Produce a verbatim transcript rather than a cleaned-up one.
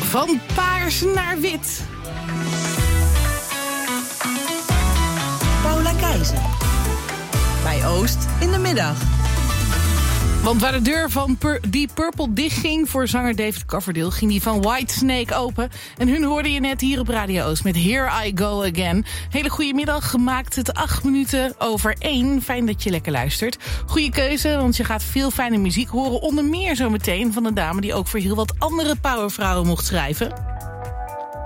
Van paars naar wit. Paula Keizer. Bij Oost in de middag. Want waar de deur van Pur- Deep Purple dichtging voor zanger David Coverdale, ging die van Whitesnake open. En hun hoorde je net hier op Radio Oost met Here I Go Again. Hele goede middag, gemaakt het acht minuten over één. Fijn dat je lekker luistert. Goeie keuze, want je gaat veel fijne muziek horen. Onder meer zometeen van een dame die ook voor heel wat andere powervrouwen mocht schrijven.